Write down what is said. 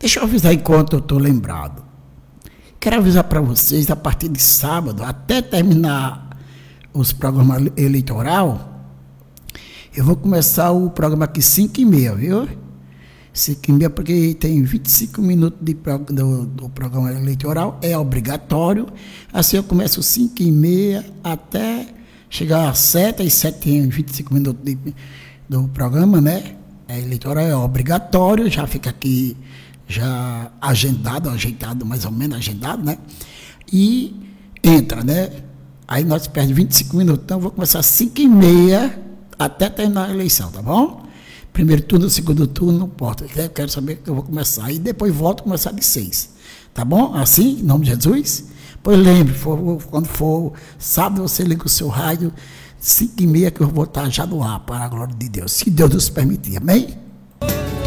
Deixa eu avisar enquanto eu estou lembrado. Quero avisar para vocês, a partir de sábado, até terminar os programas eleitoral, eu vou começar o programa aqui 5h30, viu? 5h30, porque tem 25 minutos do programa eleitoral, é obrigatório. Assim eu começo 5h30 até chegar às 7, às 7 tem 25 minutos do programa, né? Eleitoral é obrigatório, já fica aqui já ajeitado, mais ou menos agendado, né? E entra, né? Aí nós perdemos 25 minutos, então eu vou começar às 5h30 até terminar a eleição, tá bom? Primeiro turno, segundo turno, não importa. Eu quero saber que eu vou começar. E depois volto a começar de 6. Tá bom? Assim, em nome de Jesus? Pois lembre, quando for sábado, você liga o seu rádio, 5h30, que eu vou estar já no ar, para a glória de Deus. Se Deus nos permitir. Amém?